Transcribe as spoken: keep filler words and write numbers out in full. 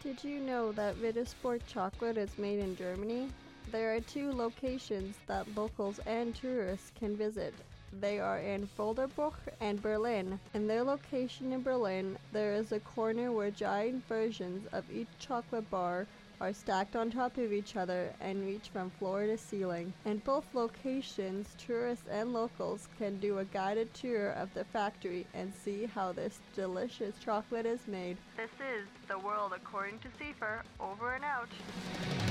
Did you know that Rittersport chocolate is made in Germany? There are two locations that locals and tourists can visit. They are in Volderbuch and Berlin. In their location in Berlin, there is a corner where giant versions of each chocolate bar are stacked on top of each other and reach from floor to ceiling. In both locations, tourists and locals can do a guided tour of the factory and see how this delicious chocolate is made. This is The World According to Seifer, over and out.